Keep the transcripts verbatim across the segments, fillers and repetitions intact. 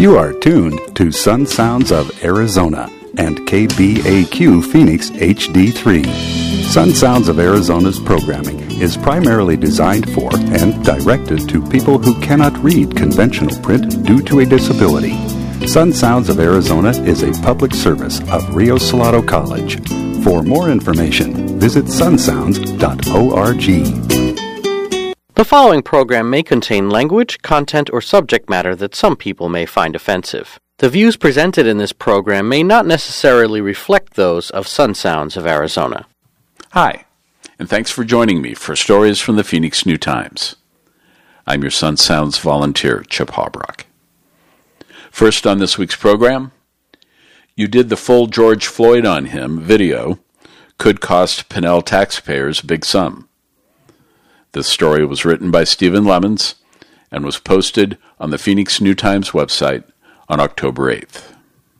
You are tuned to Sun Sounds of Arizona and K B A Q Phoenix H D three. Sun Sounds of Arizona's programming is primarily designed for and directed to people who cannot read conventional print due to a disability. Sun Sounds of Arizona is a public service of Rio Salado College. For more information, visit sun sounds dot org. The following program may contain language, content, or subject matter that some people may find offensive. The views presented in this program may not necessarily reflect those of Sun Sounds of Arizona. Hi, and thanks for joining me for Stories from the Phoenix New Times. I'm your Sun Sounds volunteer, Chip Hobrock. First on this week's program, You Did the Full George Floyd on Him video could cost Pinnell taxpayers a big sum. This story was written by Stephen Lemons and was posted on the Phoenix New Times website on October eighth.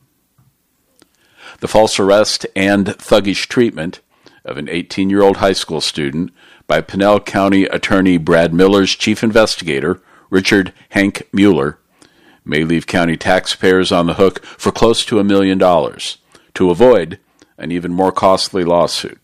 The false arrest and thuggish treatment of an eighteen-year-old high school student by Pinnell County Attorney Brad Miller's chief investigator, Richard Hank Mueller, may leave county taxpayers on the hook for close to a million dollars to avoid an even more costly lawsuit.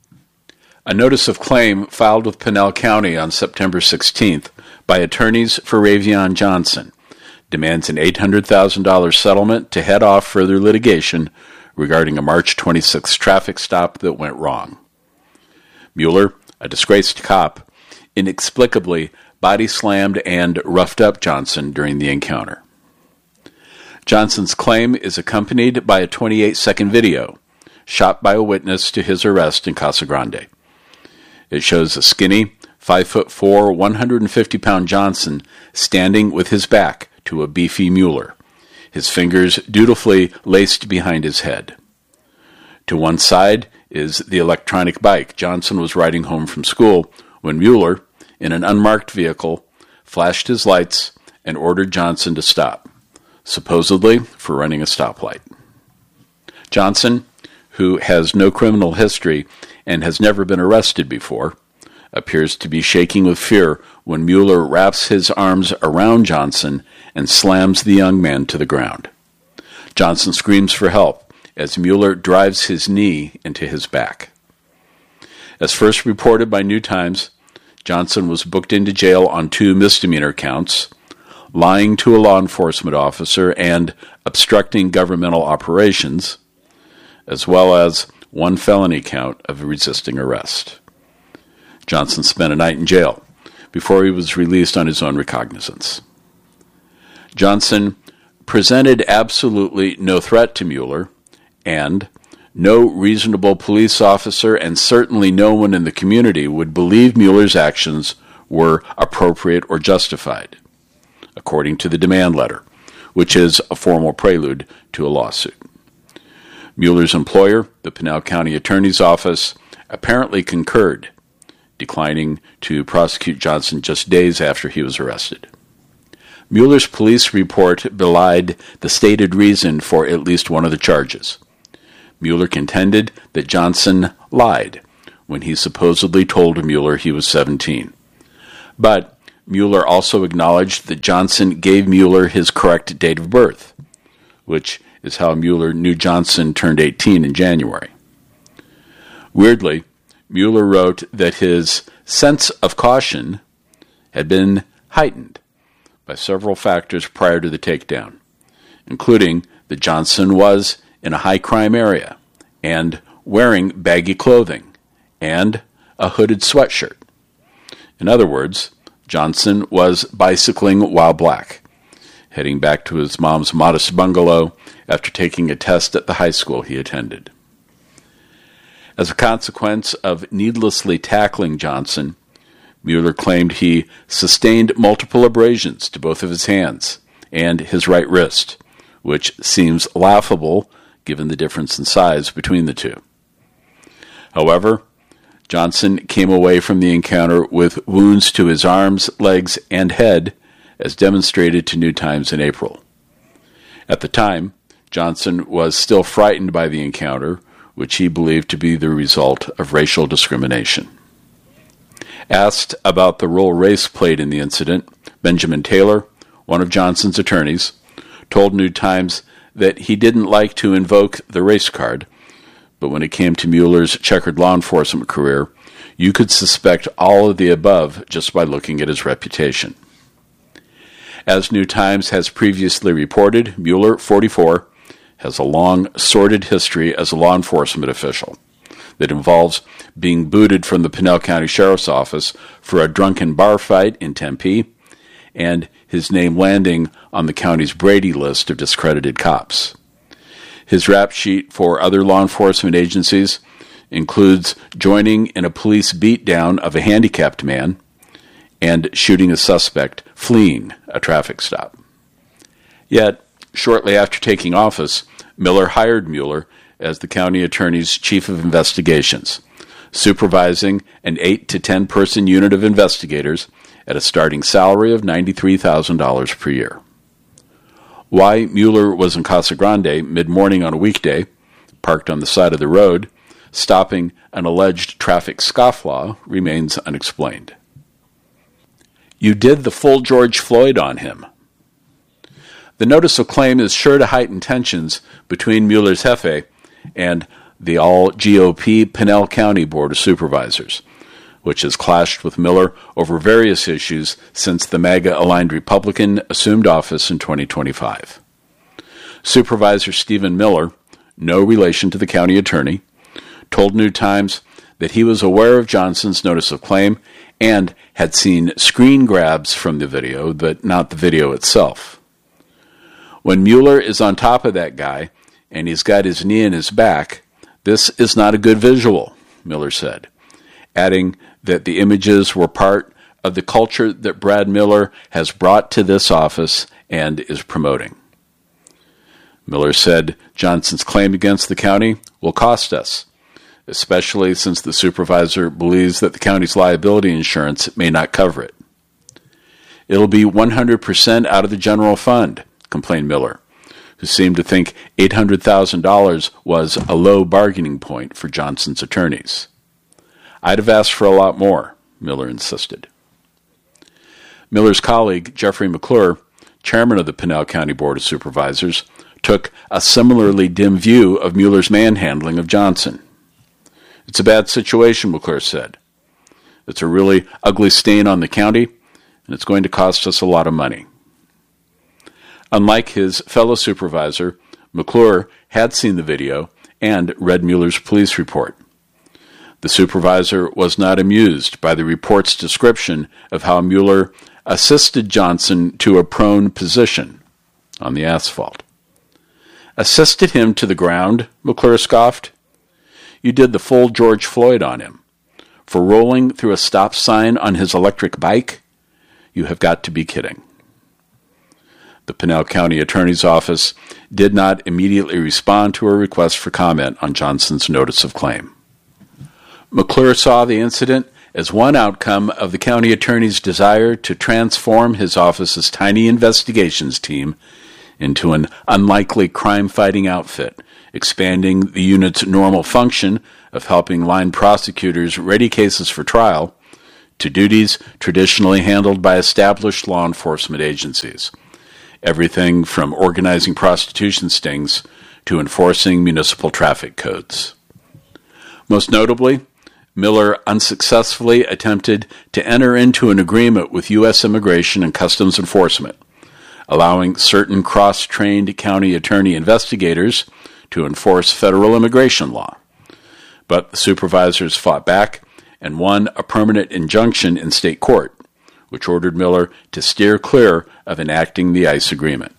A notice of claim filed with Pinnell County on September sixteenth by attorneys for Ravion Johnson demands an eight hundred thousand dollars settlement to head off further litigation regarding a March twenty-sixth traffic stop that went wrong. Mueller, a disgraced cop, inexplicably body-slammed and roughed up Johnson during the encounter. Johnson's claim is accompanied by a twenty-eight second video shot by a witness to his arrest in Casa Grande. It shows a skinny, five foot four, one hundred fifty pound Johnson standing with his back to a beefy Mueller, his fingers dutifully laced behind his head. To one side is the electronic bike Johnson was riding home from school when Mueller, in an unmarked vehicle, flashed his lights and ordered Johnson to stop, supposedly for running a stoplight. Johnson, who has no criminal history and has never been arrested before, appears to be shaking with fear when Mueller wraps his arms around Johnson and slams the young man to the ground. Johnson screams for help as Mueller drives his knee into his back. As first reported by New Times, Johnson was booked into jail on two misdemeanor counts, lying to a law enforcement officer and obstructing governmental operations, as well as one felony count of resisting arrest. Johnson spent a night in jail before he was released on his own recognizance. Johnson presented absolutely no threat to Mueller, and no reasonable police officer and certainly no one in the community would believe Mueller's actions were appropriate or justified, according to the demand letter, which is a formal prelude to a lawsuit. Mueller's employer, the Pinnell County Attorney's Office, apparently concurred, declining to prosecute Johnson just days after he was arrested. Mueller's police report belied the stated reason for at least one of the charges. Mueller contended that Johnson lied when he supposedly told Mueller he was seventeen. But Mueller also acknowledged that Johnson gave Mueller his correct date of birth, which is how Mueller knew Johnson turned eighteen in January. Weirdly, Mueller wrote that his sense of caution had been heightened by several factors prior to the takedown, including that Johnson was in a high-crime area and wearing baggy clothing and a hooded sweatshirt. In other words, Johnson was bicycling while black, heading back to his mom's modest bungalow after taking a test at the high school he attended. As a consequence of needlessly tackling Johnson, Mueller claimed he sustained multiple abrasions to both of his hands and his right wrist, which seems laughable given the difference in size between the two. However, Johnson came away from the encounter with wounds to his arms, legs, and head, as demonstrated to New Times in April. At the time, Johnson was still frightened by the encounter, which he believed to be the result of racial discrimination. Asked about the role race played in the incident, Benjamin Taylor, one of Johnson's attorneys, told New Times that he didn't like to invoke the race card, but when it came to Mueller's checkered law enforcement career, you could suspect all of the above just by looking at his reputation. As New Times has previously reported, Mueller, forty-four, has a long, sordid history as a law enforcement official that involves being booted from the Pinal County Sheriff's Office for a drunken bar fight in Tempe, and his name landing on the county's Brady list of discredited cops. His rap sheet for other law enforcement agencies includes joining in a police beatdown of a handicapped man and shooting a suspect fleeing a traffic stop. Yet, shortly after taking office, Miller hired Mueller as the county attorney's chief of investigations, supervising an eight to ten person unit of investigators at a starting salary of ninety-three thousand dollars per year. Why Mueller was in Casa Grande mid-morning on a weekday, parked on the side of the road, stopping an alleged traffic scofflaw remains unexplained. You did the full George Floyd on him. The notice of claim is sure to heighten tensions between Mueller's Jefe and the all-G O P Pinal County Board of Supervisors, which has clashed with Miller over various issues since the MAGA-aligned Republican assumed office in twenty twenty-five. Supervisor Stephen Miller, no relation to the county attorney, told New Times that he was aware of Johnson's notice of claim and had seen screen grabs from the video, but not the video itself. When Mueller is on top of that guy and he's got his knee in his back, this is not a good visual, Miller said, adding that the images were part of the culture that Brad Miller has brought to this office and is promoting. Miller said Johnson's claim against the county will cost us, especially since the supervisor believes that the county's liability insurance may not cover it. It'll be one hundred percent out of the general fund, complained Miller, who seemed to think eight hundred thousand dollars was a low bargaining point for Johnson's attorneys. I'd have asked for a lot more, Miller insisted. Miller's colleague, Jeffrey McClure, chairman of the Pinal County Board of Supervisors, took a similarly dim view of Mueller's manhandling of Johnson. It's a bad situation, McClure said. It's a really ugly stain on the county, and it's going to cost us a lot of money. Unlike his fellow supervisor, McClure had seen the video and read Mueller's police report. The supervisor was not amused by the report's description of how Mueller assisted Johnson to a prone position on the asphalt. Assisted him to the ground, McClure scoffed. You did the full George Floyd on him. For rolling through a stop sign on his electric bike? You have got to be kidding. The Pinal County Attorney's Office did not immediately respond to a request for comment on Johnson's notice of claim. McClure saw the incident as one outcome of the county attorney's desire to transform his office's tiny investigations team into an unlikely crime-fighting outfit, expanding the unit's normal function of helping line prosecutors ready cases for trial to duties traditionally handled by established law enforcement agencies. Everything from organizing prostitution stings to enforcing municipal traffic codes. Most notably, Miller unsuccessfully attempted to enter into an agreement with U S Immigration and Customs Enforcement, allowing certain cross-trained county attorney investigators to enforce federal immigration law. But the supervisors fought back and won a permanent injunction in state court, which ordered Miller to steer clear of enacting the ICE agreement.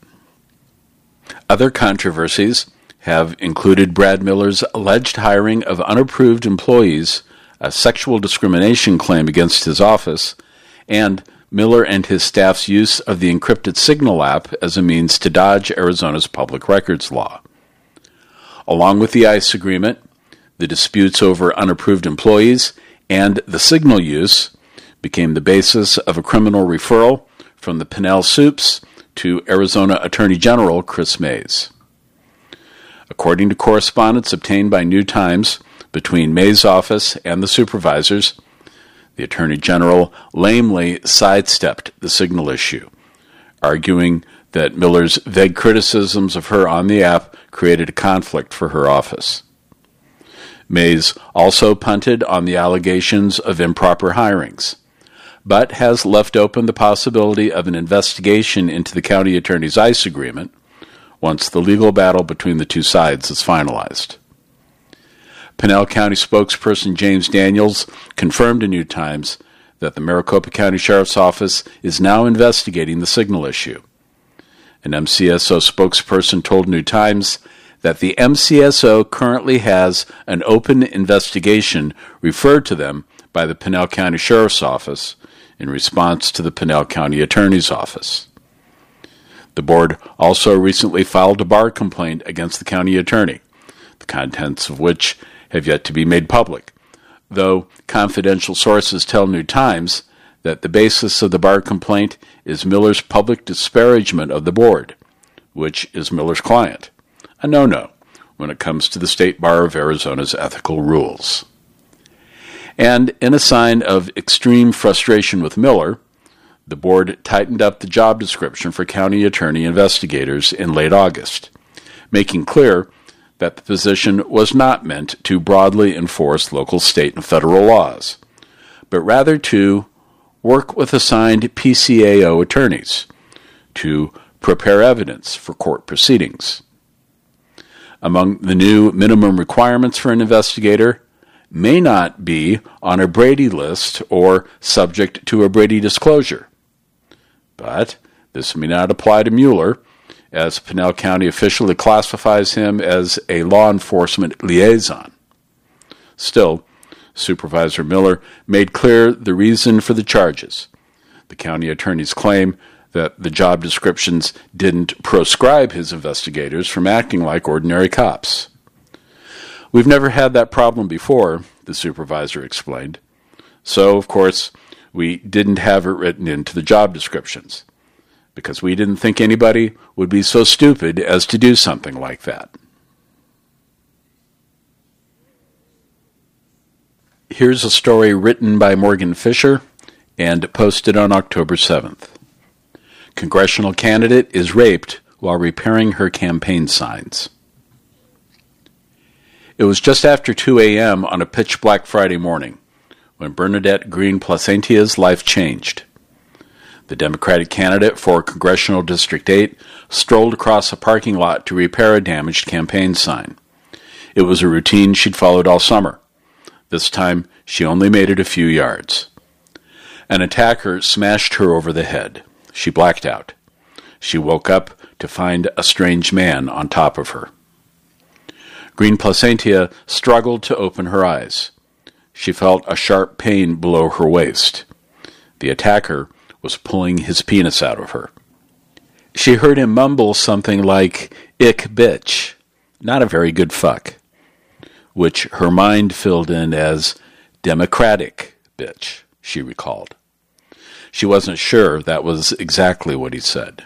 Other controversies have included Brad Miller's alleged hiring of unapproved employees, a sexual discrimination claim against his office, and Miller and his staff's use of the encrypted Signal app as a means to dodge Arizona's public records law. Along with the ICE agreement, the disputes over unapproved employees and the Signal use became the basis of a criminal referral from the Pinal Supes to Arizona Attorney General Chris Mays. According to correspondence obtained by New Times between Mays' office and the supervisors, the Attorney General lamely sidestepped the Signal issue, arguing that Miller's vague criticisms of her on the app created a conflict for her office. Mays also punted on the allegations of improper hirings, but has left open the possibility of an investigation into the county attorney's ICE agreement once the legal battle between the two sides is finalized. Pinal County spokesperson James Daniels confirmed to New Times that the Maricopa County Sheriff's Office is now investigating the signal issue. An M C S O spokesperson told New Times that the M C S O currently has an open investigation referred to them by the Pinal County Sheriff's Office in response to the Pinal County Attorney's Office. The board also recently filed a bar complaint against the county attorney, the contents of which have yet to be made public, though confidential sources tell New Times that the basis of the bar complaint is Miller's public disparagement of the board, which is Miller's client, a no-no when it comes to the State Bar of Arizona's ethical rules. And in a sign of extreme frustration with Miller, the board tightened up the job description for county attorney investigators in late August, making clear that the position was not meant to broadly enforce local, state, and federal laws, but rather to work with assigned P C A O attorneys to prepare evidence for court proceedings. Among the new minimum requirements for an investigator may not be on a Brady list or subject to a Brady disclosure. But this may not apply to Mueller, as Pinal County officially classifies him as a law enforcement liaison. Still, Supervisor Miller made clear the reason for the charges. The county attorney's claim that the job descriptions didn't proscribe his investigators from acting like ordinary cops. We've never had that problem before, the supervisor explained. So, of course, we didn't have it written into the job descriptions, because we didn't think anybody would be so stupid as to do something like that. Here's a story written by Morgan Fisher and posted on October seventh. Congressional candidate is raped while repairing her campaign signs. It was just after two a.m. on a pitch-black Friday morning when Bernadette Green Placentia's life changed. The Democratic candidate for Congressional District eight strolled across a parking lot to repair a damaged campaign sign. It was a routine she'd followed all summer. This time, she only made it a few yards. An attacker smashed her over the head. She blacked out. She woke up to find a strange man on top of her. Green Placentia struggled to open her eyes. She felt a sharp pain below her waist. The attacker was pulling his penis out of her. She heard him mumble something like, "Ick bitch," not a very good fuck, which her mind filled in as Democratic bitch, she recalled. She wasn't sure that was exactly what he said.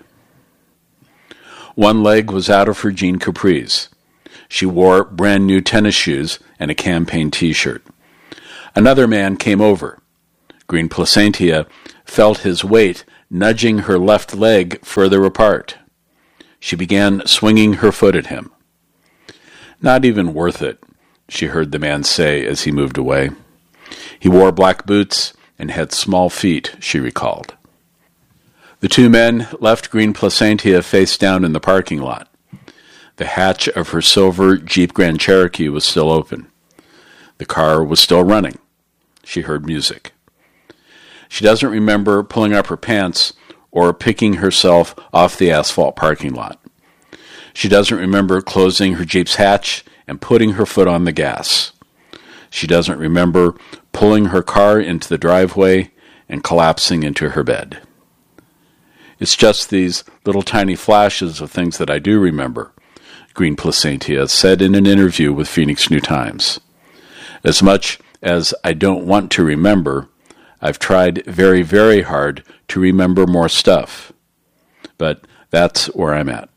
One leg was out of her jean capris. She wore brand new tennis shoes and a campaign t-shirt. Another man came over. Green Placentia felt his weight nudging her left leg further apart. She began swinging her foot at him. "Not even worth it," she heard the man say as he moved away. He wore black boots and had small feet, she recalled. The two men left Green Placentia face down in the parking lot. The hatch of her silver Jeep Grand Cherokee was still open. The car was still running. She heard music. She doesn't remember pulling up her pants or picking herself off the asphalt parking lot. She doesn't remember closing her Jeep's hatch and putting her foot on the gas. She doesn't remember pulling her car into the driveway and collapsing into her bed. It's just these little tiny flashes of things that I do remember, Green Placentia said in an interview with Phoenix New Times. As much as I don't want to remember, I've tried very, very hard to remember more stuff. But that's where I'm at.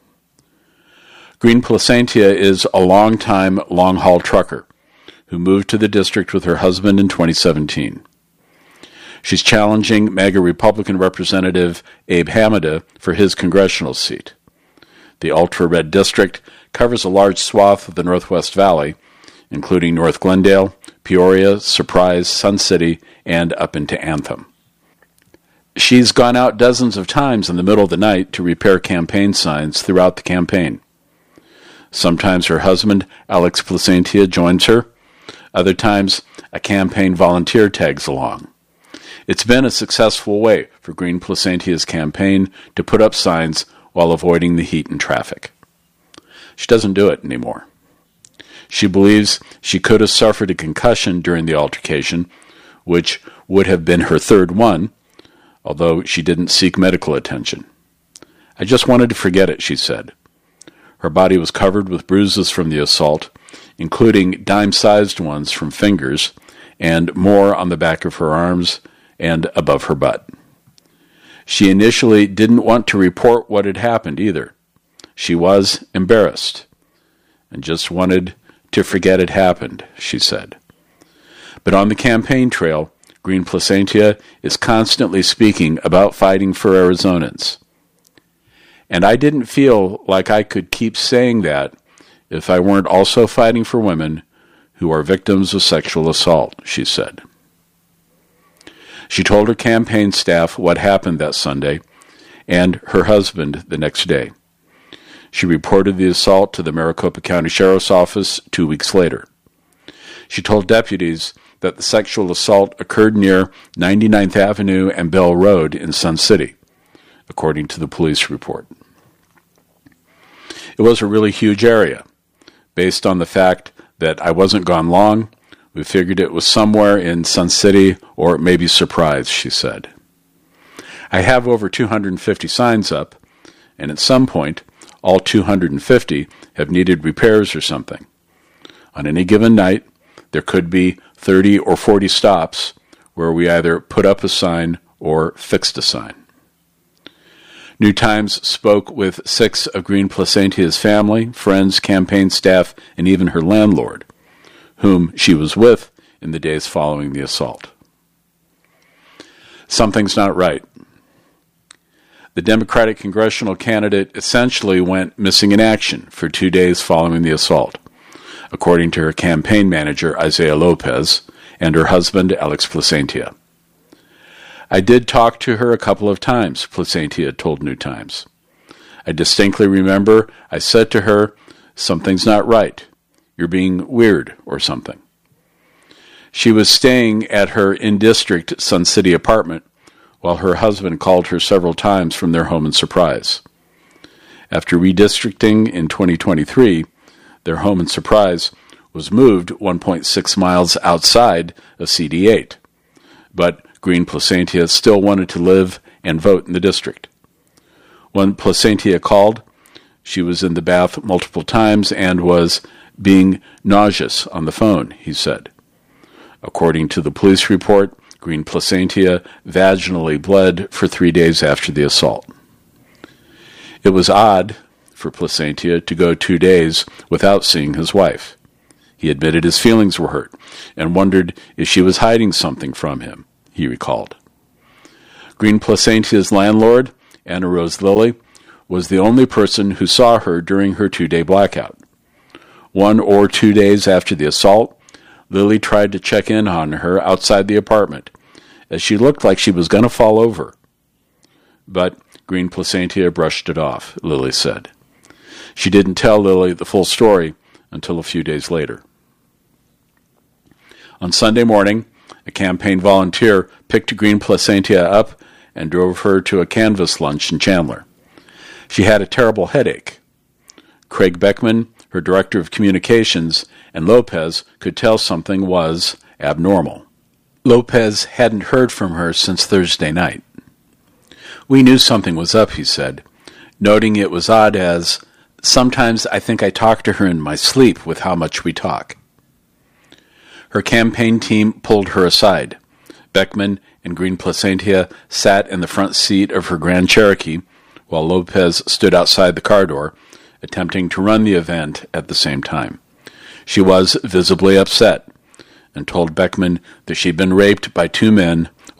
Green Placentia is a long-time long-haul trucker who moved to the district with her husband in twenty seventeen. She's challenging MAGA Republican Representative Abe Hamada for his congressional seat. The ultra-red district covers a large swath of the Northwest Valley, including North Glendale, Peoria, Surprise, Sun City, and up into Anthem. She's gone out dozens of times in the middle of the night to repair campaign signs throughout the campaign. Sometimes her husband, Alex Placentia, joins her. Other times, a campaign volunteer tags along. It's been a successful way for Green Placentia's campaign to put up signs while avoiding the heat and traffic. She doesn't do it anymore. She believes she could have suffered a concussion during the altercation, which would have been her third one, although she didn't seek medical attention. I just wanted to forget it, she said. Her body was covered with bruises from the assault, including dime-sized ones from fingers, and more on the back of her arms and above her butt. She initially didn't want to report what had happened either. She was embarrassed and just wanted to forget it happened, she said. But on the campaign trail, Green Placentia is constantly speaking about fighting for Arizonans. And I didn't feel like I could keep saying that if I weren't also fighting for women who are victims of sexual assault, she said. She told her campaign staff what happened that Sunday and her husband the next day. She reported the assault to the Maricopa County Sheriff's Office two weeks later. She told deputies that the sexual assault occurred near ninety-ninth Avenue and Bell Road in Sun City, according to the police report. It was a really huge area. Based on the fact that I wasn't gone long, we figured it was somewhere in Sun City or maybe Surprise, she said. I have over two hundred fifty signs up, and at some point, all two hundred fifty have needed repairs or something. On any given night, there could be thirty or forty stops where we either put up a sign or fixed a sign. New Times spoke with six of Green Placentia's family, friends, campaign staff, and even her landlord, whom she was with in the days following the assault. Something's not right. The Democratic congressional candidate essentially went missing in action for two days following the assault, according to her campaign manager, Isaiah Lopez, and her husband, Alex Placentia. I did talk to her a couple of times, Placentia told New Times. I distinctly remember I said to her, something's not right. You're being weird or something. She was staying at her in-district Sun City apartment while her husband called her several times from their home in Surprise. After redistricting in twenty twenty-three, their home in Surprise was moved one point six miles outside of C D eight, but Green Placentia still wanted to live and vote in the district. When Placentia called, she was in the bath multiple times and was being nauseous on the phone, he said. According to the police report, Green Placentia vaginally bled for three days after the assault. It was odd for Placentia to go two days without seeing his wife. He admitted his feelings were hurt and wondered if she was hiding something from him, he recalled. Green Placentia's landlord, Anna Rose Lilly, was the only person who saw her during her two-day blackout. One or two days after the assault, Lilly tried to check in on her outside the apartment, as she looked like she was going to fall over. But Green Placentia brushed it off, Lilly said. She didn't tell Lilly the full story until a few days later. On Sunday morning, a campaign volunteer picked Green Placentia up and drove her to a canvas lunch in Chandler. She had a terrible headache. Craig Beckman, her director of communications, and Lopez could tell something was abnormal. Lopez hadn't heard from her since Thursday night. We knew something was up, he said, noting it was odd as, sometimes I think I talk to her in my sleep with how much we talk. Her campaign team pulled her aside. Beckman and Green Placentia sat in the front seat of her Grand Cherokee, while Lopez stood outside the car door, attempting to run the event at the same time. She was visibly upset and told Beckman that she'd been raped by two men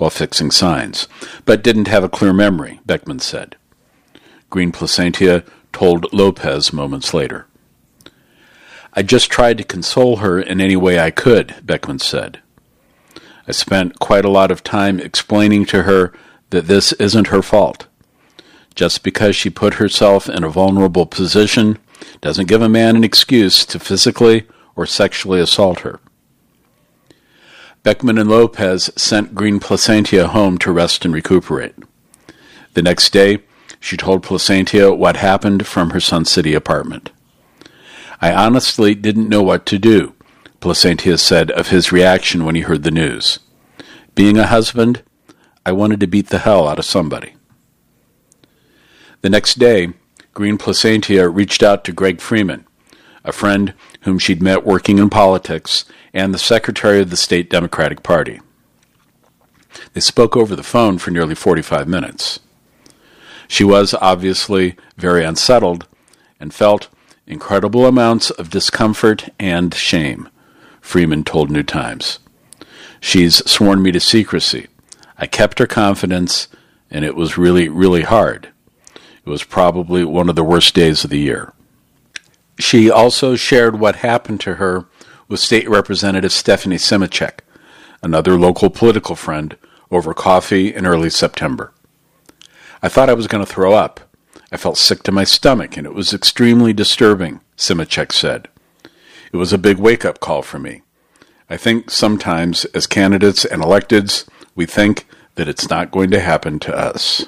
while fixing signs, but didn't have a clear memory, Beckman said. Green Placentia told Lopez moments later. I just tried to console her in any way I could, Beckman said. I spent quite a lot of time explaining to her that this isn't her fault. Just because she put herself in a vulnerable position doesn't give a man an excuse to physically or sexually assault her. Beckman and Lopez sent Green Placentia home to rest and recuperate. The next day, she told Placentia what happened from her Sun City apartment. I honestly didn't know what to do, Placentia said of his reaction when he heard the news. Being a husband, I wanted to beat the hell out of somebody. The next day, Green Placentia reached out to Greg Freeman, a friend whom she'd met working in politics, and the secretary of the state Democratic Party. They spoke over the phone for nearly forty-five minutes. She was obviously very unsettled and felt incredible amounts of discomfort and shame, Freeman told New Times. She's sworn me to secrecy. I kept her confidence, and it was really, really hard. It was probably one of the worst days of the year. She also shared what happened to her with State Representative Stephanie Simicek, another local political friend, over coffee in early September. I thought I was going to throw up. I felt sick to my stomach, and it was extremely disturbing, Simicek said. It was a big wake-up call for me. I think sometimes, as candidates and electeds, we think that it's not going to happen to us.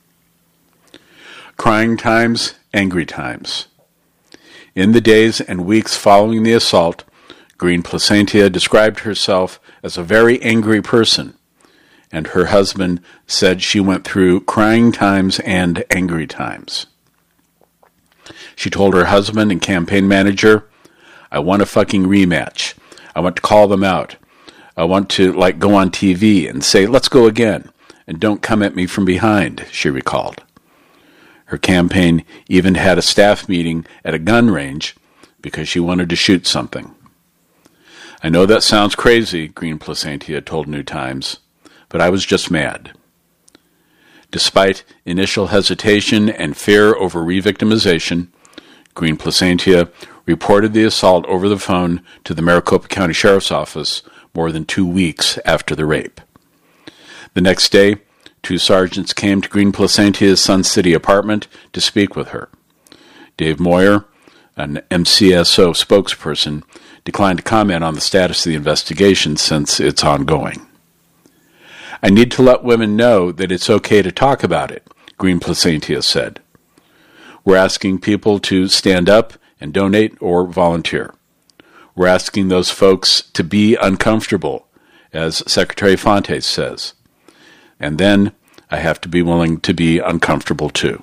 Crying times, angry times. In the days and weeks following the assault, Green Placentia described herself as a very angry person, and her husband said she went through crying times and angry times. She told her husband and campaign manager, I want a fucking rematch. I want to call them out. I want to, like, go on T V and say, let's go again, and don't come at me from behind, she recalled. Her campaign even had a staff meeting at a gun range because she wanted to shoot something. I know that sounds crazy, Green Placentia told New Times, but I was just mad. Despite initial hesitation and fear over re-victimization, Green Placentia reported the assault over the phone to the Maricopa County Sheriff's Office more than two weeks after the rape. The next day, two sergeants came to Green Placentia's Sun City apartment to speak with her. Dave Moyer, an M C S O spokesperson, declined to comment on the status of the investigation since it's ongoing. I need to let women know that it's okay to talk about it, Green Placentia said. We're asking people to stand up and donate or volunteer. We're asking those folks to be uncomfortable, as Secretary Fontes says. And then I have to be willing to be uncomfortable too.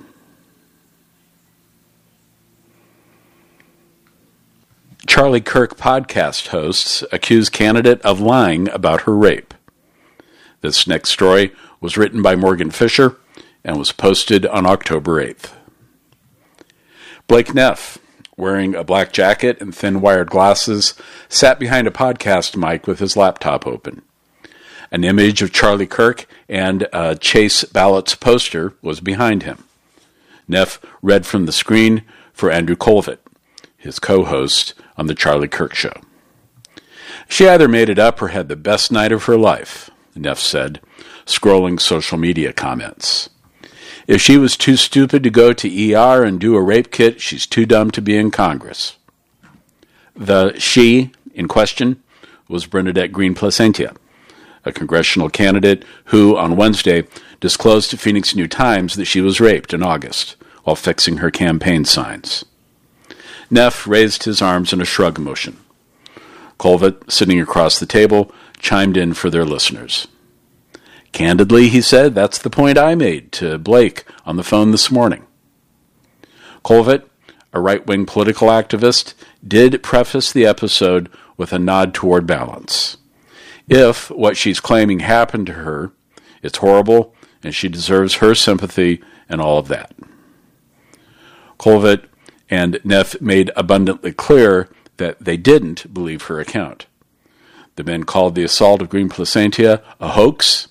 Charlie Kirk podcast hosts accuse candidate of lying about her rape. This next story was written by Morgan Fisher and was posted on October eighth. Blake Neff, wearing a black jacket and thin wired glasses, sat behind a podcast mic with his laptop open. An image of Charlie Kirk and a Chase Ballots poster was behind him. Neff read from the screen for Andrew Colvett, his co-host on The Charlie Kirk Show. She either made it up or had the best night of her life, Neff said, scrolling social media comments. If she was too stupid to go to E R and do a rape kit, she's too dumb to be in Congress. The she in question was Bernadette Green Placentia, a congressional candidate who, on Wednesday, disclosed to Phoenix New Times that she was raped in August while fixing her campaign signs. Neff raised his arms in a shrug motion. Colvett, sitting across the table, chimed in for their listeners. Candidly, he said, that's the point I made to Blake on the phone this morning. Colvett, a right-wing political activist, did preface the episode with a nod toward balance. If what she's claiming happened to her, it's horrible, and she deserves her sympathy and all of that. Colvett and Neff made abundantly clear that they didn't believe her account. The men called the assault of Green Placentia a hoax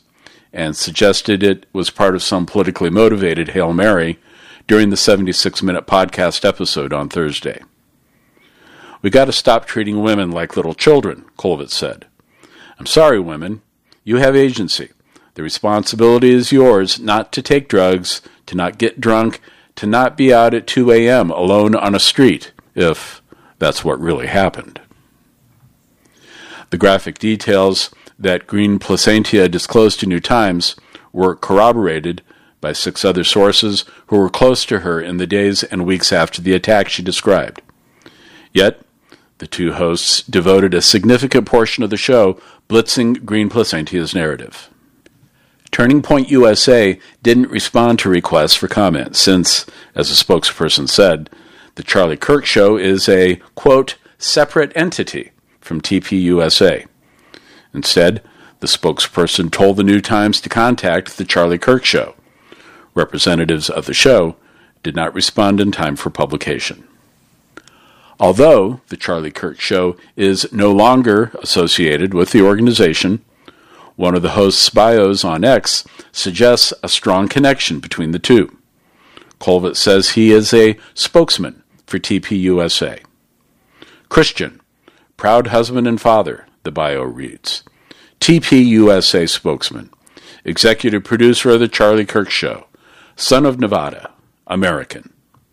and suggested it was part of some politically motivated Hail Mary during the seventy-six minute podcast episode on Thursday. "We got to stop treating women like little children," Colvett said. "I'm sorry, women. You have agency. The responsibility is yours not to take drugs, to not get drunk, to not be out at two a.m. alone on a street, if that's what really happened." The graphic details that Green Placentia disclosed to New Times were corroborated by six other sources who were close to her in the days and weeks after the attack she described. Yet, the two hosts devoted a significant portion of the show blitzing Green Placentia's narrative. Turning Point U S A didn't respond to requests for comment since, as a spokesperson said, the Charlie Kirk Show is a, quote, separate entity from T P U S A. Instead, the spokesperson told the New Times to contact the Charlie Kirk Show. Representatives of the show did not respond in time for publication. Although the Charlie Kirk Show is no longer associated with the organization, one of the host's bios on X suggests a strong connection between the two. Colvett says he is a spokesman for T P U S A. Christian, proud husband and father, the bio reads. T P U S A spokesman, executive producer of the Charlie Kirk Show, son of Nevada, American.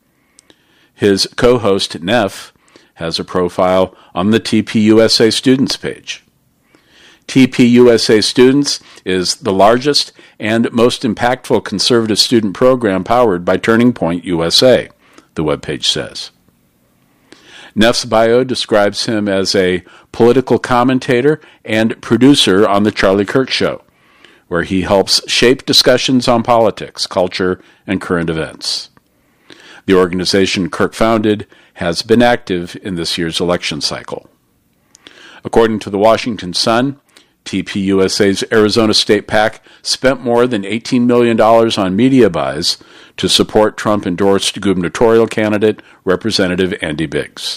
His co-host, Neff, has a profile on the T P U S A Students page. T P U S A Students is the largest and most impactful conservative student program powered by Turning Point U S A, the webpage says. Neff's bio describes him as a political commentator and producer on The Charlie Kirk Show, where he helps shape discussions on politics, culture, and current events. The organization Kirk founded has been active in this year's election cycle. According to the Washington Sun, T P U S A's Arizona State PAC spent more than eighteen million dollars on media buys to support Trump-endorsed gubernatorial candidate Representative Andy Biggs.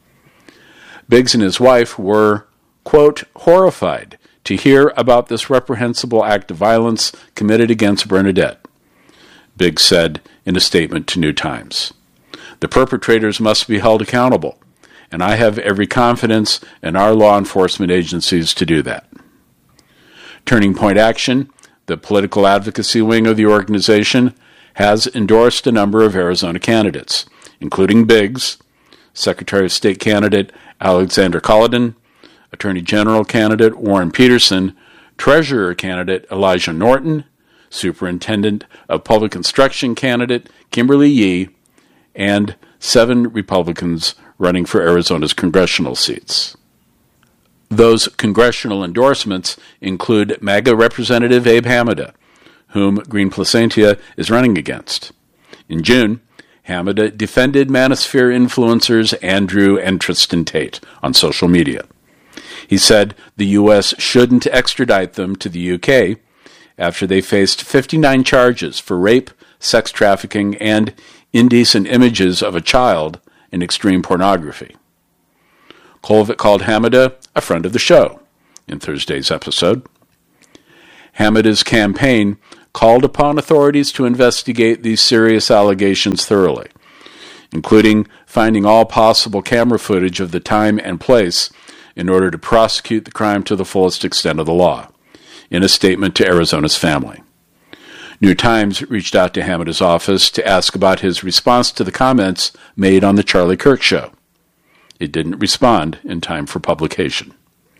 Biggs and his wife were, quote, horrified to hear about this reprehensible act of violence committed against Bernadette, Biggs said in a statement to New Times. The perpetrators must be held accountable, and I have every confidence in our law enforcement agencies to do that. Turning Point Action, the political advocacy wing of the organization, has endorsed a number of Arizona candidates, including Biggs, Secretary of State candidate Alexander Culloden, Attorney General candidate Warren Peterson, Treasurer candidate Elijah Norton, Superintendent of Public Instruction candidate Kimberly Yee, and seven Republicans running for Arizona's congressional seats. Those congressional endorsements include MAGA Representative Abe Hamada, whom Green Placentia is running against. In June, Hamada defended Manosphere influencers Andrew and Tristan Tate on social media. He said the U S shouldn't extradite them to the U K after they faced fifty-nine charges for rape, sex trafficking, and indecent images of a child in extreme pornography. Colvett called Hamada a friend of the show in Thursday's episode. Hamada's campaign called upon authorities to investigate these serious allegations thoroughly, including finding all possible camera footage of the time and place in order to prosecute the crime to the fullest extent of the law, in a statement to Arizona's family. New Times reached out to Hamada's office to ask about his response to the comments made on The Charlie Kirk Show. It didn't respond in time for publication.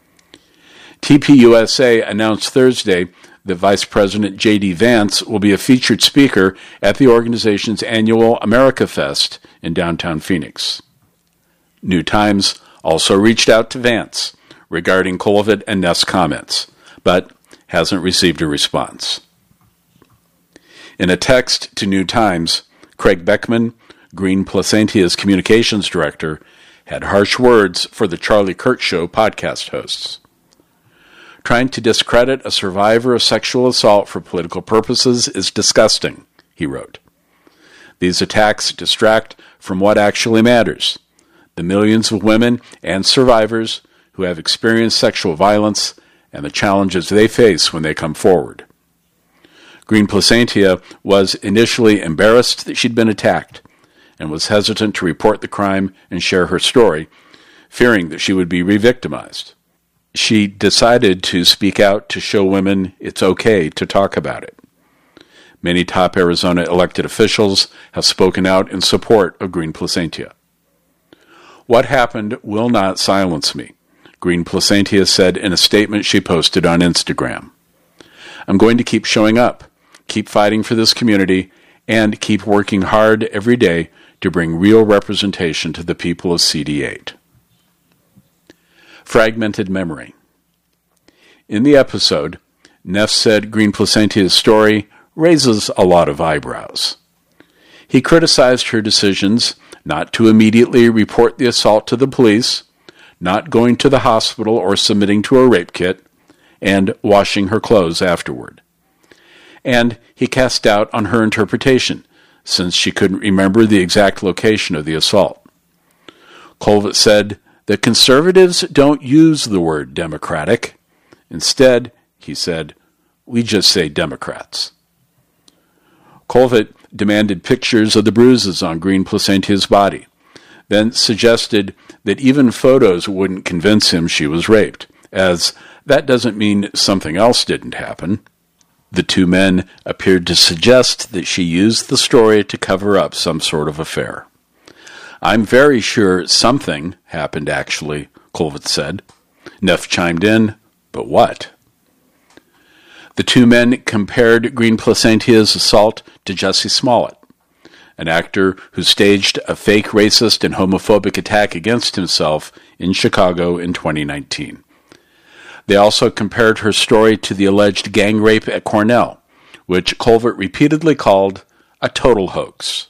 T P U S A announced Thursday that Vice President J D Vance will be a featured speaker at the organization's annual America Fest in downtown Phoenix. New Times also reached out to Vance regarding Colvett and Neff's comments, but hasn't received a response. In a text to New Times, Craig Beckman, Green Placentia's communications director, had harsh words for the Charlie Kirk Show podcast hosts. Trying to discredit a survivor of sexual assault for political purposes is disgusting, he wrote. These attacks distract from what actually matters, the millions of women and survivors who have experienced sexual violence and the challenges they face when they come forward. Green Placentia was initially embarrassed that she'd been attacked and was hesitant to report the crime and share her story, fearing that she would be re-victimized. She decided to speak out to show women it's okay to talk about it. Many top Arizona elected officials have spoken out in support of Green Placentia. "What happened will not silence me," Green Placentia said in a statement she posted on Instagram. "I'm going to keep showing up, keep fighting for this community, and keep working hard every day to bring real representation to the people of C D eight. Fragmented memory. In the episode, Neff said Green Placentia's story raises a lot of eyebrows. He criticized her decisions not to immediately report the assault to the police, not going to the hospital or submitting to a rape kit, and washing her clothes afterward. And he cast doubt on her interpretation, since she couldn't remember the exact location of the assault. Colvett said that conservatives don't use the word Democratic. Instead, he said, we just say Democrats. Colvett demanded pictures of the bruises on Green Placentia's body, then suggested that even photos wouldn't convince him she was raped, as that doesn't mean something else didn't happen. The two men appeared to suggest that she used the story to cover up some sort of affair. "I'm very sure something happened, actually," Colvett said. Neff chimed in, "But what?" The two men compared Green Placentia's assault to Jussie Smollett, an actor who staged a fake racist and homophobic attack against himself in Chicago in twenty nineteen. They also compared her story to the alleged gang rape at Cornell, which Colvett repeatedly called a total hoax.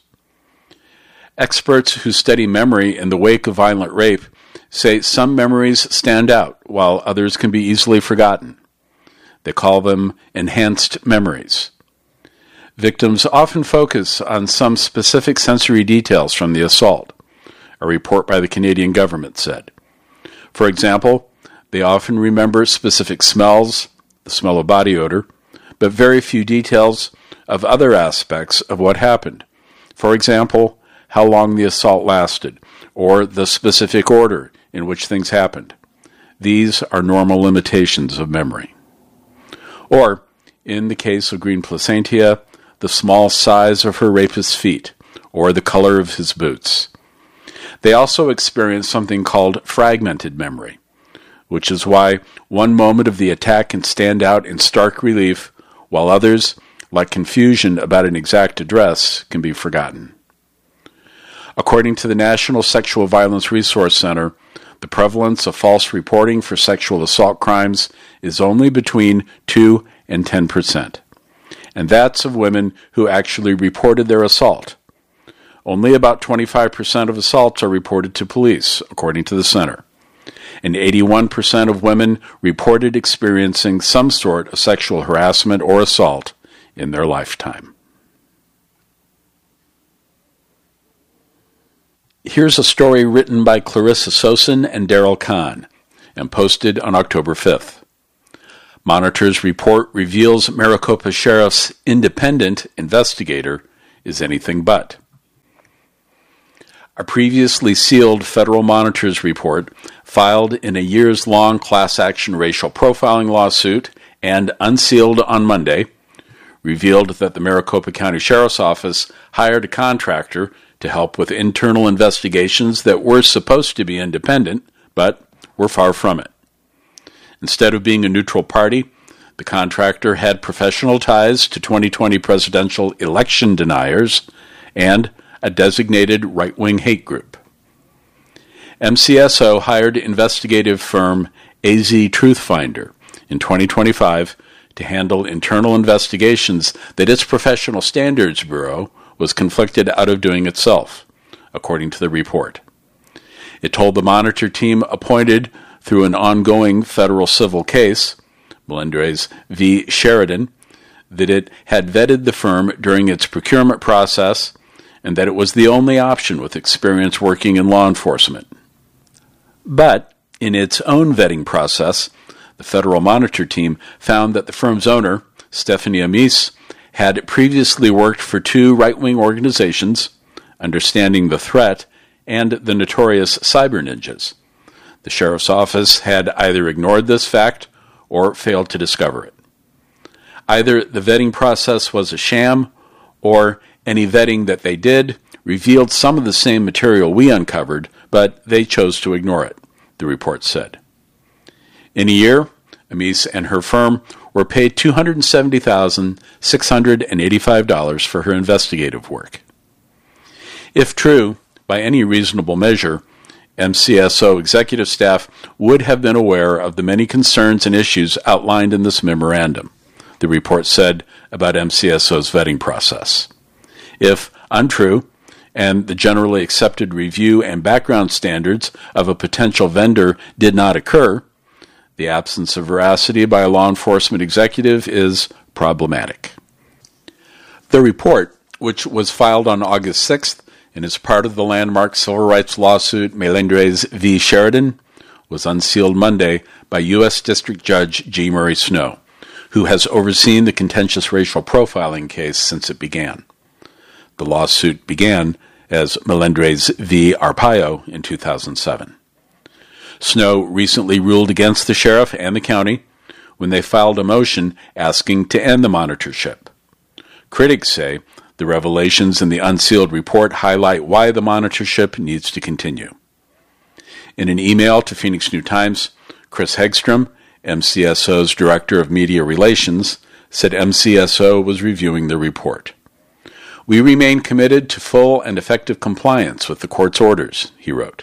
Experts who study memory in the wake of violent rape say some memories stand out while others can be easily forgotten. They call them enhanced memories. Victims often focus on some specific sensory details from the assault, a report by the Canadian government said. For example, they often remember specific smells, the smell of body odor, but very few details of other aspects of what happened. For example, how long the assault lasted, or the specific order in which things happened. These are normal limitations of memory. Or, in the case of Green Placentia, the small size of her rapist's feet, or the color of his boots. They also experience something called fragmented memory, which is why one moment of the attack can stand out in stark relief, while others, like confusion about an exact address, can be forgotten. According to the National Sexual Violence Resource Center, the prevalence of false reporting for sexual assault crimes is only between two and ten percent. And that's of women who actually reported their assault. Only about twenty-five percent of assaults are reported to police, according to the center. And eighty-one percent of women reported experiencing some sort of sexual harassment or assault in their lifetime. Here's a story written by Clarissa Sosin and Daryl Kahn and posted on October fifth. Monitor's report reveals Maricopa Sheriff's independent investigator is anything but. A previously sealed Federal Monitor's report filed in a years-long class-action racial profiling lawsuit and unsealed on Monday revealed that the Maricopa County Sheriff's Office hired a contractor to help with internal investigations that were supposed to be independent, but were far from it. Instead of being a neutral party, the contractor had professional ties to twenty twenty presidential election deniers and a designated right-wing hate group. M C S O hired investigative firm A Z Truthfinder in twenty twenty-five to handle internal investigations that its Professional Standards Bureau was conflicted out of doing itself, according to the report. It told the Monitor team appointed through an ongoing federal civil case, Melendrez v. Sheridan, that it had vetted the firm during its procurement process and that it was the only option with experience working in law enforcement. But, in its own vetting process, the Federal Monitor team found that the firm's owner, Stephanie Amis, had previously worked for two right-wing organizations, Understanding the Threat and the notorious Cyber Ninjas. The sheriff's office had either ignored this fact or failed to discover it. Either the vetting process was a sham, or any vetting that they did revealed some of the same material we uncovered, but they chose to ignore it, the report said. In a year, Amis and her firm were paid two hundred seventy thousand six hundred eighty-five dollars for her investigative work. If true, by any reasonable measure, M C S O executive staff would have been aware of the many concerns and issues outlined in this memorandum, the report said about M C S O's vetting process. If untrue, and the generally accepted review and background standards of a potential vendor did not occur, the absence of veracity by a law enforcement executive is problematic. The report, which was filed on August sixth and is part of the landmark civil rights lawsuit Melendrez v. Sheridan, was unsealed Monday by U S District Judge G. Murray Snow, who has overseen the contentious racial profiling case since it began. The lawsuit began as Melendrez v. Arpaio in two thousand seven. Snow recently ruled against the sheriff and the county when they filed a motion asking to end the monitorship. Critics say the revelations in the unsealed report highlight why the monitorship needs to continue. In an email to Phoenix New Times, Chris Hegstrom, M C S O's Director of Media Relations, said M C S O was reviewing the report. "We remain committed to full and effective compliance with the court's orders," he wrote.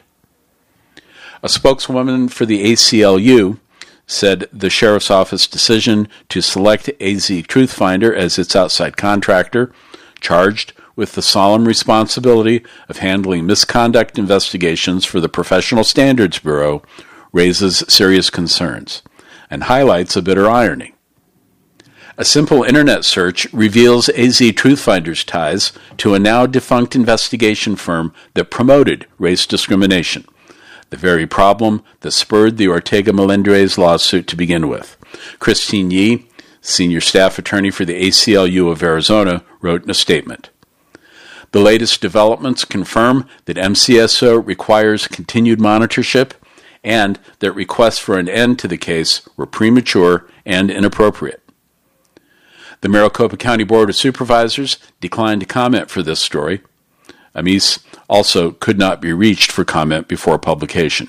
A spokeswoman for the A C L U said the sheriff's office decision to select A Z Truthfinder as its outside contractor, charged with the solemn responsibility of handling misconduct investigations for the Professional Standards Bureau, raises serious concerns and highlights a bitter irony. A simple internet search reveals A Z Truthfinder's ties to a now defunct investigation firm that promoted race discrimination, the very problem that spurred the Ortega-Melendrez lawsuit to begin with. Christine Yee, senior staff attorney for the A C L U of Arizona, wrote in a statement, "The latest developments confirm that M C S O requires continued monitorship and that requests for an end to the case were premature and inappropriate." The Maricopa County Board of Supervisors declined to comment for this story. Amis also could not be reached for comment before publication.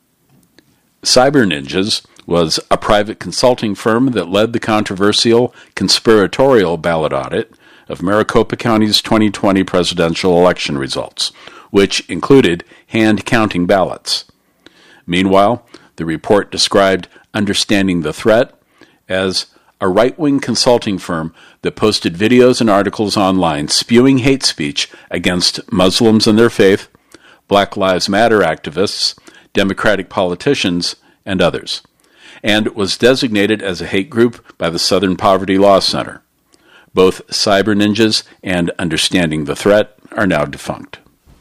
Cyber Ninjas was a private consulting firm that led the controversial conspiratorial ballot audit of Maricopa County's twenty twenty presidential election results, which included hand-counting ballots. Meanwhile, the report described Understanding the Threat as a right-wing consulting firm that posted videos and articles online spewing hate speech against Muslims and their faith, Black Lives Matter activists, Democratic politicians, and others, and was designated as a hate group by the Southern Poverty Law Center. Both Cyber Ninjas and Understanding the Threat are now defunct.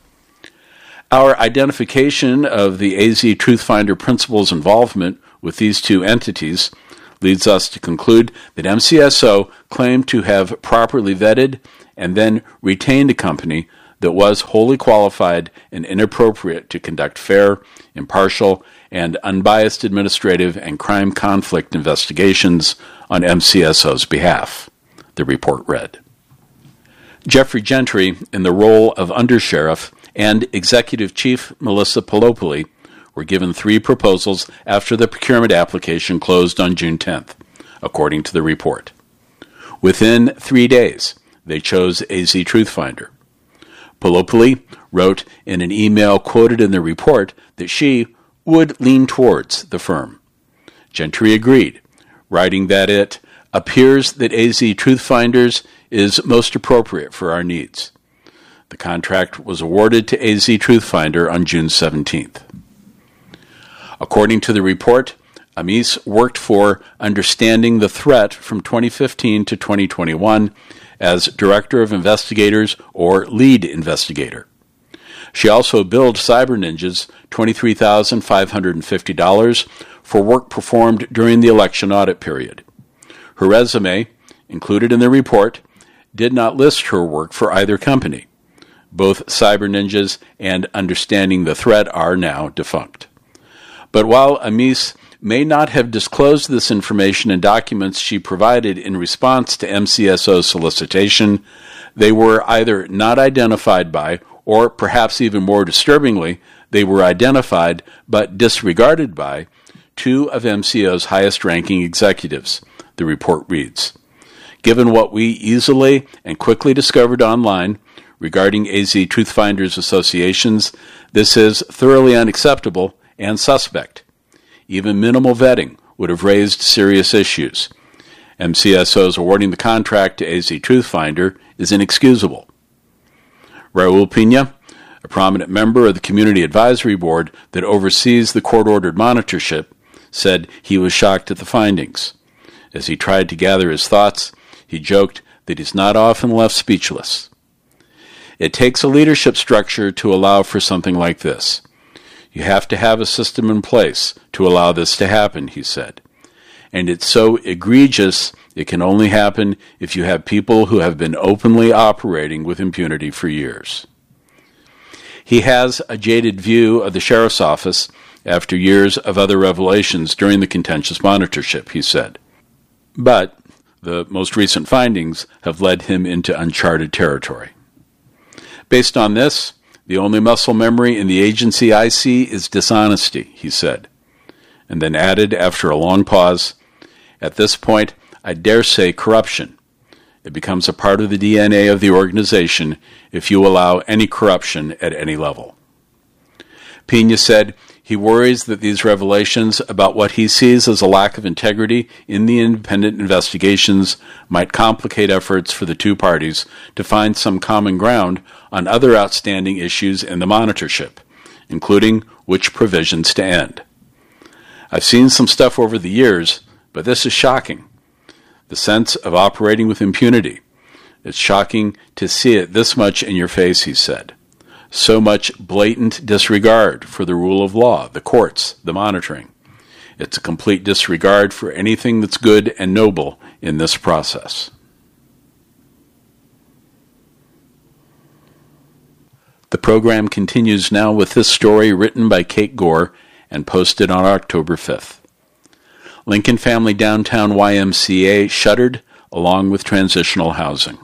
Our identification of the A Z Truthfinder principal's involvement with these two entities leads us to conclude that M C S O claimed to have properly vetted and then retained a company that was wholly qualified and inappropriate to conduct fair, impartial, and unbiased administrative and crime conflict investigations on M C S O's behalf, the report read. Jeffrey Gentry, in the role of Undersheriff, and Executive Chief Melissa Polopoli were given three proposals after the procurement application closed on June tenth, according to the report. Within three days, they chose A Z Truthfinder. Polopoli wrote in an email quoted in the report that she would lean towards the firm. Gentry agreed, writing that it appears that A Z Truthfinders is most appropriate for our needs. The contract was awarded to A Z Truthfinder on June seventeenth. According to the report, Amis worked for Understanding the Threat from twenty fifteen to twenty twenty-one as Director of Investigators or Lead Investigator. She also billed Cyber Ninjas twenty-three thousand five hundred fifty dollars for work performed during the election audit period. Her resume, included in the report, did not list her work for either company. Both Cyber Ninjas and Understanding the Threat are now defunct. But while Amis may not have disclosed this information in documents she provided in response to M C S O's solicitation, they were either not identified by, or perhaps even more disturbingly, they were identified but disregarded by two of M C O's highest-ranking executives, the report reads. Given what we easily and quickly discovered online regarding A Z Truthfinders associations, this is thoroughly unacceptable and suspect. Even minimal vetting would have raised serious issues. M C S O's awarding the contract to A Z Truthfinder is inexcusable. Raul Pina, a prominent member of the Community Advisory Board that oversees the court-ordered monitorship, said he was shocked at the findings. As he tried to gather his thoughts, he joked that he's not often left speechless. It takes a leadership structure to allow for something like this. You have to have a system in place to allow this to happen, he said. And it's so egregious it can only happen if you have people who have been openly operating with impunity for years. He has a jaded view of the sheriff's office after years of other revelations during the contentious monitorship, he said. But the most recent findings have led him into uncharted territory. Based on this, the only muscle memory in the agency I see is dishonesty, he said, and then added after a long pause, at this point, I dare say corruption. It becomes a part of the D N A of the organization if you allow any corruption at any level. Pina said he worries that these revelations about what he sees as a lack of integrity in the independent investigations might complicate efforts for the two parties to find some common ground on other outstanding issues in the monitorship, including which provisions to end. I've seen some stuff over the years, but this is shocking. The sense of operating with impunity. It's shocking to see it this much in your face, he said. So much blatant disregard for the rule of law, the courts, the monitoring. It's a complete disregard for anything that's good and noble in this process. The program continues now with this story written by Kate Gore and posted on October fifth. Lincoln Family Downtown Y M C A shuttered along with transitional housing.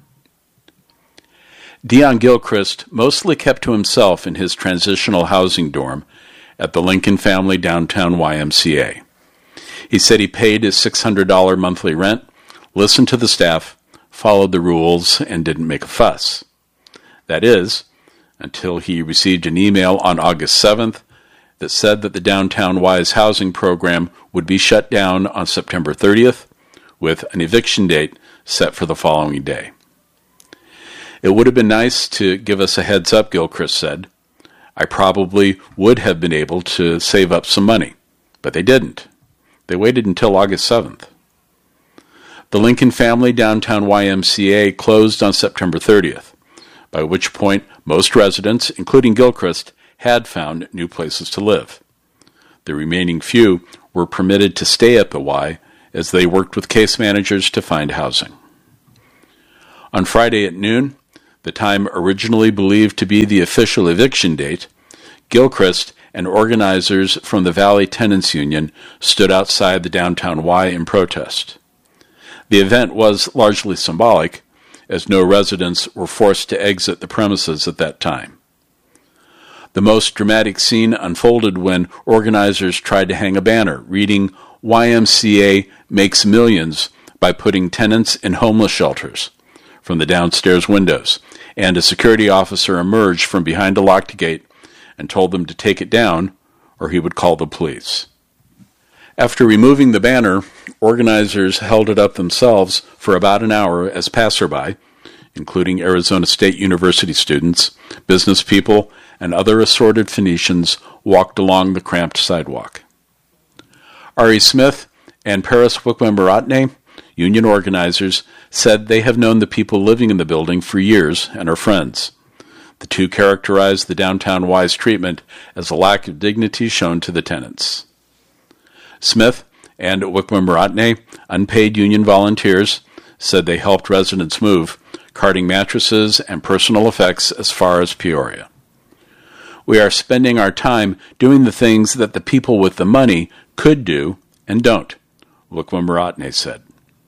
Dion Gilchrist mostly kept to himself in his transitional housing dorm at the Lincoln Family Downtown Y M C A. He said he paid his six hundred dollars monthly rent, listened to the staff, followed the rules, and didn't make a fuss. That is, until he received an email on August seventh that said that the Downtown Y's housing program would be shut down on September thirtieth, with an eviction date set for the following day. It would have been nice to give us a heads up, Gilchrist said. I probably would have been able to save up some money, but they didn't. They waited until August seventh. The Lincoln Family Downtown Y M C A closed on September thirtieth, by which point most residents, including Gilchrist, had found new places to live. The remaining few were permitted to stay at the Y as they worked with case managers to find housing. On Friday at noon, the time originally believed to be the official eviction date, Gilchrist and organizers from the Valley Tenants Union stood outside the Downtown Y in protest. The event was largely symbolic, as no residents were forced to exit the premises at that time. The most dramatic scene unfolded when organizers tried to hang a banner reading, Y M C A makes millions by putting tenants in homeless shelters, from the downstairs windows, and a security officer emerged from behind a locked gate and told them to take it down or he would call the police. After removing the banner, organizers held it up themselves for about an hour as passerby, including Arizona State University students, business people, and other assorted Phoenicians, walked along the cramped sidewalk. Ari Smith and Paris Wickwembaratne, union organizers, said they have known the people living in the building for years and are friends. The two characterized the Downtown Y's treatment as a lack of dignity shown to the tenants. Smith and Wickwembaratne, unpaid union volunteers, said they helped residents move, carting mattresses and personal effects as far as Peoria. We are spending our time doing the things that the people with the money could do and don't, Wickwam-Moratne said.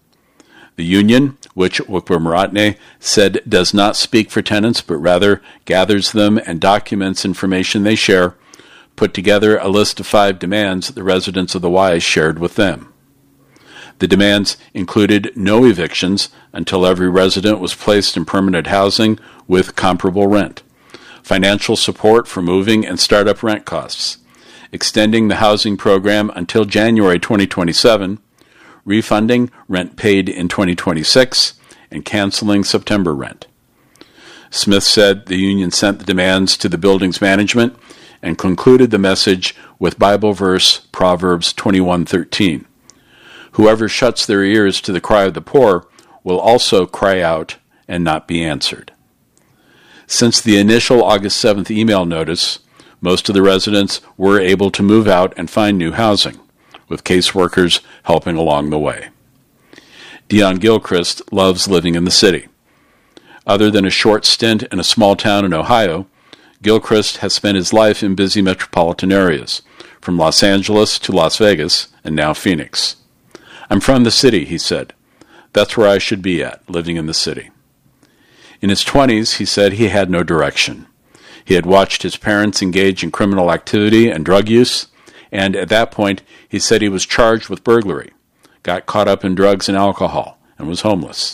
The union, which Wickwam-Moratne said does not speak for tenants but rather gathers them and documents information they share, put together a list of five demands the residents of the Y shared with them. The demands included no evictions until every resident was placed in permanent housing with comparable rent, financial support for moving and startup rent costs, extending the housing program until January twenty twenty-seven, refunding rent paid in twenty twenty-six, and canceling September rent. Smith said the union sent the demands to the building's management and concluded the message with Bible verse Proverbs twenty-one thirteen. Whoever shuts their ears to the cry of the poor will also cry out and not be answered. Since the initial August seventh email notice, most of the residents were able to move out and find new housing, with caseworkers helping along the way. Dion Gilchrist loves living in the city. Other than a short stint in a small town in Ohio, Gilchrist has spent his life in busy metropolitan areas, from Los Angeles to Las Vegas and now Phoenix. I'm from the city, he said. That's where I should be at, living in the city. In his twenties, he said he had no direction. He had watched his parents engage in criminal activity and drug use, and at that point, he said he was charged with burglary, got caught up in drugs and alcohol, and was homeless.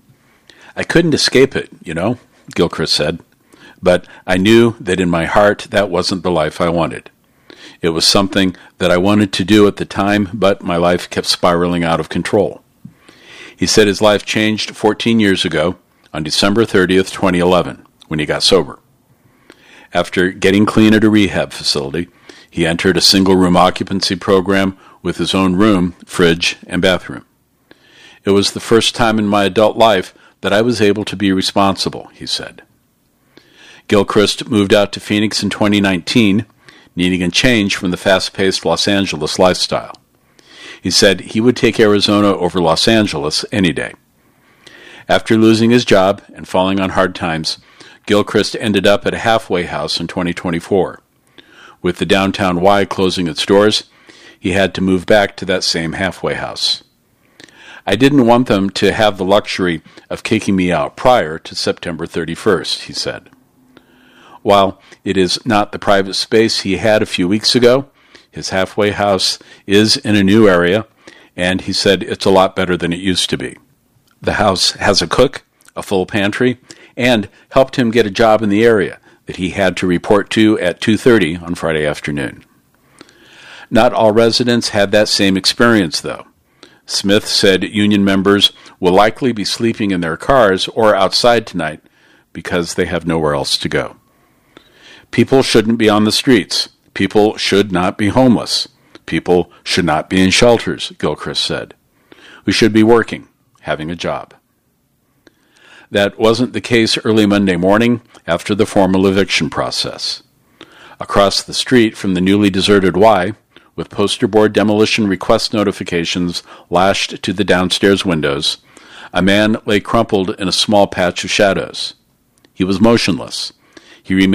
I couldn't escape it, you know, Gilchrist said, but I knew that in my heart that wasn't the life I wanted. It was something that I wanted to do at the time, but my life kept spiraling out of control. He said his life changed fourteen years ago, on December thirtieth, twenty eleven, when he got sober. After getting clean at a rehab facility, he entered a single-room occupancy program with his own room, fridge, and bathroom. It was the first time in my adult life that I was able to be responsible, he said. Gilchrist moved out to Phoenix in twenty nineteen, needing a change from the fast-paced Los Angeles lifestyle. He said he would take Arizona over Los Angeles any day. After losing his job and falling on hard times, Gilchrist ended up at a halfway house in twenty twenty-four. With the downtown Y closing its doors, he had to move back to that same halfway house. I didn't want them to have the luxury of kicking me out prior to September thirty-first, he said. While it is not the private space he had a few weeks ago, his halfway house is in a new area, and he said it's a lot better than it used to be. The house has a cook, a full pantry, and helped him get a job in the area that he had to report to at two thirty on Friday afternoon. Not all residents had that same experience, though. Smith said union members will likely be sleeping in their cars or outside tonight because they have nowhere else to go. People shouldn't be on the streets. People should not be homeless. People should not be in shelters, Gilchrist said. We should be working, having a job. That wasn't the case early Monday morning after the formal eviction process. Across the street from the newly deserted Y, with poster board demolition request notifications lashed to the downstairs windows, a man lay crumpled in a small patch of shadows. He was motionless. He remained